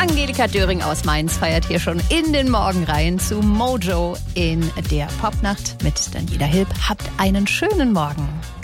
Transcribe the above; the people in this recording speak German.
Angelika Döring aus Mainz feiert hier schon in den Morgen rein zu Mojo in der Popnacht mit Daniela Hilb. Habt einen schönen Morgen.